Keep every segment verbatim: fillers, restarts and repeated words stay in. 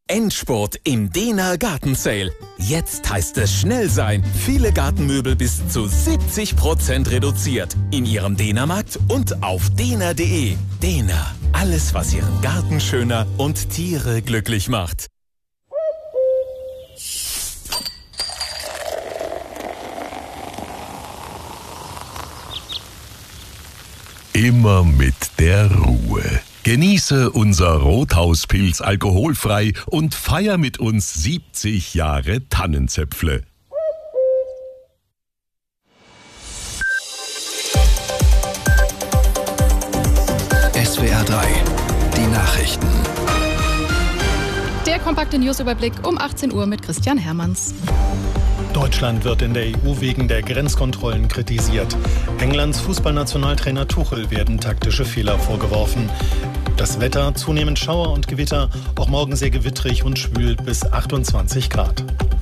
Endspurt im Dehner Garten Sale. Jetzt heißt es schnell sein. Viele Gartenmöbel bis zu siebzig Prozent reduziert. In Ihrem Dehnermarkt und auf dehner punkt de. Dehner. Alles, was Ihren Garten schöner und Tiere glücklich macht. Immer mit der Ruhe. Genieße unser Rothauspilz alkoholfrei und feier mit uns siebzig Jahre Tannenzäpfle. S W R drei, die Nachrichten. Der kompakte Newsüberblick um achtzehn Uhr mit Christian Hermanns. Deutschland wird in der E U wegen der Grenzkontrollen kritisiert. Englands Fußballnationaltrainer Tuchel werden taktische Fehler vorgeworfen. Das Wetter, zunehmend Schauer und Gewitter, auch morgen sehr gewittrig und schwül bis achtundzwanzig Grad.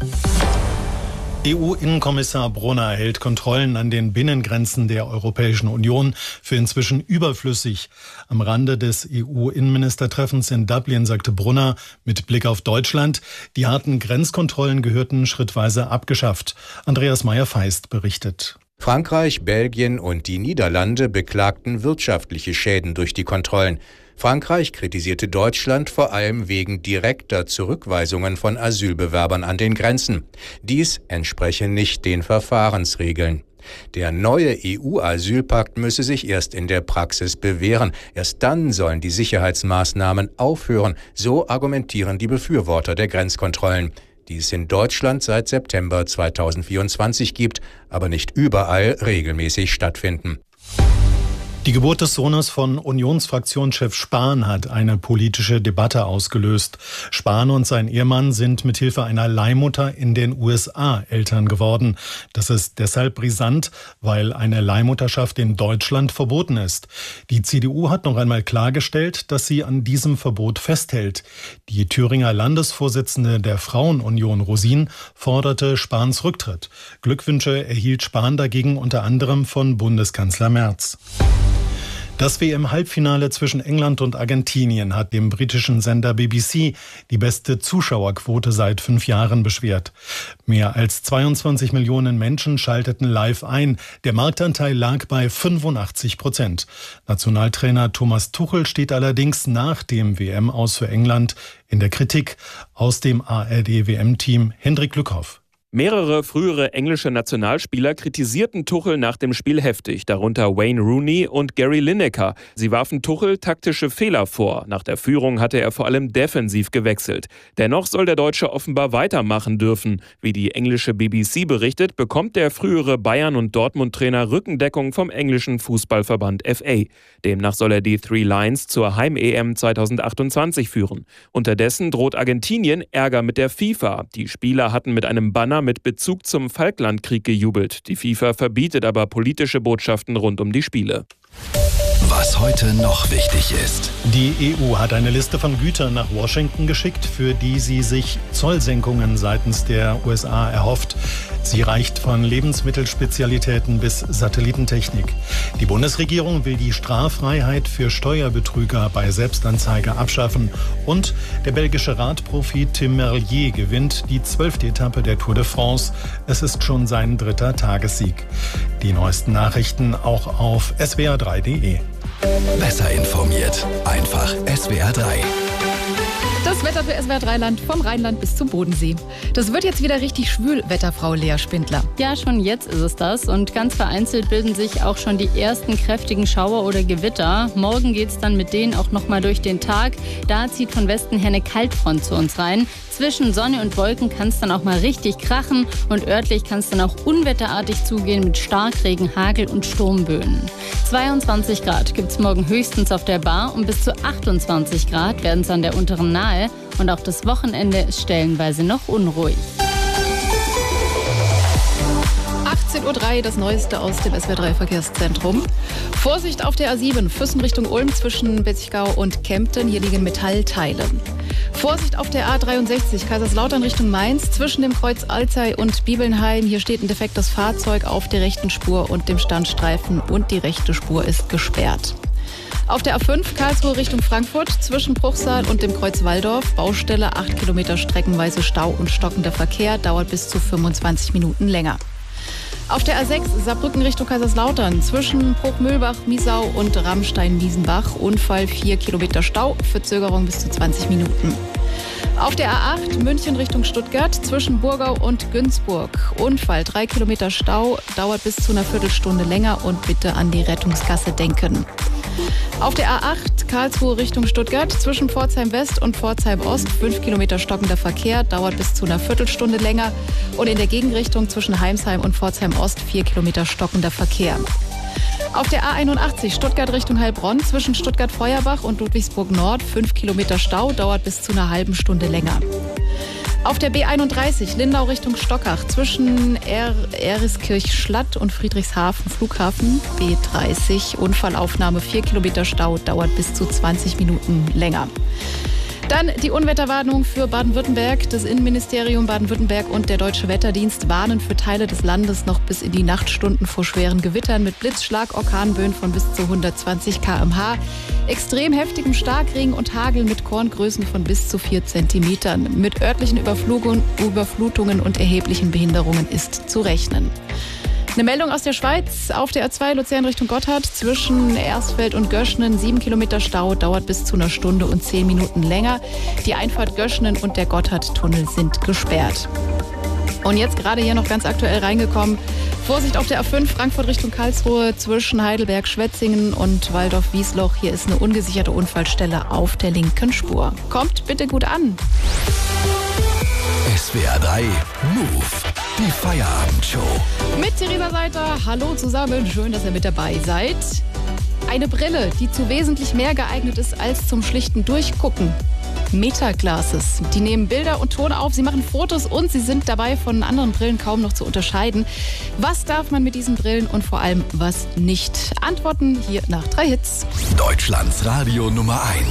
E U-Innenkommissar Brunner hält Kontrollen an den Binnengrenzen der Europäischen Union für inzwischen überflüssig. Am Rande des E U-Innenministertreffens in Dublin sagte Brunner mit Blick auf Deutschland, die harten Grenzkontrollen gehörten schrittweise abgeschafft. Andreas Meyer-Feist berichtet. Frankreich, Belgien und die Niederlande beklagten wirtschaftliche Schäden durch die Kontrollen. Frankreich kritisierte Deutschland vor allem wegen direkter Zurückweisungen von Asylbewerbern an den Grenzen. Dies entspreche nicht den Verfahrensregeln. Der neue E U-Asylpakt müsse sich erst in der Praxis bewähren. Erst dann sollen die Sicherheitsmaßnahmen aufhören, so argumentieren die Befürworter der Grenzkontrollen, die es in Deutschland seit September zweitausendvierundzwanzig gibt, aber nicht überall regelmäßig stattfinden. Die Geburt des Sohnes von Unionsfraktionschef Spahn hat eine politische Debatte ausgelöst. Spahn und sein Ehemann sind mithilfe einer Leihmutter in den U S A Eltern geworden. Das ist deshalb brisant, weil eine Leihmutterschaft in Deutschland verboten ist. Die C D U hat noch einmal klargestellt, dass sie an diesem Verbot festhält. Die Thüringer Landesvorsitzende der Frauenunion Rosin forderte Spahns Rücktritt. Glückwünsche erhielt Spahn dagegen unter anderem von Bundeskanzler Merz. Das W M-Halbfinale zwischen England und Argentinien hat dem britischen Sender B B C die beste Zuschauerquote seit fünf Jahren beschert. Mehr als zweiundzwanzig Millionen Menschen schalteten live ein. Der Marktanteil lag bei fünfundachtzig Prozent. Nationaltrainer Thomas Tuchel steht allerdings nach dem W M-Aus für England in der Kritik. Aus dem A R D-W M-Team Hendrik Glückhoff. Mehrere frühere englische Nationalspieler kritisierten Tuchel nach dem Spiel heftig, darunter Wayne Rooney und Gary Lineker. Sie warfen Tuchel taktische Fehler vor. Nach der Führung hatte er vor allem defensiv gewechselt. Dennoch soll der Deutsche offenbar weitermachen dürfen. Wie die englische B B C berichtet, bekommt der frühere Bayern- und Dortmund-Trainer Rückendeckung vom englischen Fußballverband F A. Demnach soll er die Three Lions zur Heim-E M zweitausendachtundzwanzig führen. Unterdessen droht Argentinien Ärger mit der FIFA. Die Spieler hatten mit einem Banner mit Bezug zum Falklandkrieg gejubelt. Die FIFA verbietet aber politische Botschaften rund um die Spiele. Was heute noch wichtig ist. Die E U hat eine Liste von Gütern nach Washington geschickt, für die sie sich Zollsenkungen seitens der U S A erhofft. Sie reicht von Lebensmittelspezialitäten bis Satellitentechnik. Die Bundesregierung will die Straffreiheit für Steuerbetrüger bei Selbstanzeige abschaffen. Und der belgische Radprofi Tim Merlier gewinnt die zwölfte Etappe der Tour de France. Es ist schon sein dritter Tagessieg. Die neuesten Nachrichten auch auf S W R drei punkt de. Besser informiert. Einfach S W R drei. Das Wetter für S W R drei Land vom Rheinland bis zum Bodensee. Das wird jetzt wieder richtig schwül, Wetterfrau Lea Spindler. Ja, schon jetzt ist es das. Und ganz vereinzelt bilden sich auch schon die ersten kräftigen Schauer oder Gewitter. Morgen geht es dann mit denen auch noch mal durch den Tag. Da zieht von Westen her eine Kaltfront zu uns rein. Zwischen Sonne und Wolken kann es dann auch mal richtig krachen. Und örtlich kann es dann auch unwetterartig zugehen mit Starkregen, Hagel und Sturmböen. zweiundzwanzig Grad gibt es morgen höchstens auf der Bar und bis zu achtundzwanzig Grad werden es an der unteren Nahe. Und auch das Wochenende ist stellenweise noch unruhig. achtzehn Uhr drei, das Neueste aus dem S W R drei Verkehrszentrum. Vorsicht auf der A sieben, Füssen Richtung Ulm zwischen Betzigau und Kempten. Hier liegen Metallteile. Vorsicht auf der A dreiundsechzig, Kaiserslautern Richtung Mainz zwischen dem Kreuz Alzey und Bibelnheim. Hier steht ein defektes Fahrzeug auf der rechten Spur und dem Standstreifen und die rechte Spur ist gesperrt. Auf der A fünf Karlsruhe Richtung Frankfurt zwischen Bruchsal und dem Kreuz Walldorf. Baustelle, acht Kilometer streckenweise Stau und stockender Verkehr, dauert bis zu fünfundzwanzig Minuten länger. Auf der A sechs Saarbrücken Richtung Kaiserslautern zwischen Bruckmühlbach, Miesau und Rammstein-Miesenbach. Unfall, vier Kilometer Stau, Verzögerung bis zu zwanzig Minuten. Auf der A acht München Richtung Stuttgart zwischen Burgau und Günzburg. Unfall, drei Kilometer Stau, dauert bis zu einer Viertelstunde länger und bitte an die Rettungskasse denken. Auf der A acht Karlsruhe Richtung Stuttgart zwischen Pforzheim West und Pforzheim Ost fünf Kilometer stockender Verkehr, dauert bis zu einer Viertelstunde länger. Und in der Gegenrichtung zwischen Heimsheim und Pforzheim Ost vier Kilometer stockender Verkehr. Auf der A einundachtzig Stuttgart Richtung Heilbronn zwischen Stuttgart-Feuerbach und Ludwigsburg Nord fünf Kilometer Stau, dauert bis zu einer halben Stunde länger. Auf der B einunddreißig Lindau Richtung Stockach zwischen er Eriskirch-Schlatt und Friedrichshafen Flughafen B dreißig Unfallaufnahme, vier Kilometer Stau, dauert bis zu zwanzig Minuten länger. Dann die Unwetterwarnung für Baden-Württemberg. Das Innenministerium Baden-Württemberg und der Deutsche Wetterdienst warnen für Teile des Landes noch bis in die Nachtstunden vor schweren Gewittern mit Blitzschlag, Orkanböen von bis zu hundertzwanzig Kilometer pro Stunde, extrem heftigem Starkregen und Hagel mit Korngrößen von bis zu vier Zentimetern. Mit örtlichen Überflutungen und erheblichen Behinderungen ist zu rechnen. Eine Meldung aus der Schweiz. Auf der A zwei Luzern Richtung Gotthard zwischen Ersfeld und Göschnen sieben Kilometer Stau, dauert bis zu einer Stunde und zehn Minuten länger. Die Einfahrt Göschnen und der Gotthardtunnel sind gesperrt. Und jetzt gerade hier noch ganz aktuell reingekommen. Vorsicht auf der A fünf Frankfurt Richtung Karlsruhe zwischen Heidelberg, Schwetzingen und Waldorf-Wiesloch. Hier ist eine ungesicherte Unfallstelle auf der linken Spur. Kommt bitte gut an. S W R drei Move, die Feierabendshow. Mit Theresa Seiter, hallo zusammen, schön, dass ihr mit dabei seid. Eine Brille, die zu wesentlich mehr geeignet ist als zum schlichten Durchgucken. Meta-Glasses. Die nehmen Bilder und Ton auf, sie machen Fotos und sie sind dabei von anderen Brillen kaum noch zu unterscheiden. Was darf man mit diesen Brillen und vor allem was nicht? Antworten hier nach drei Hits. Deutschlands Radio Nummer eins.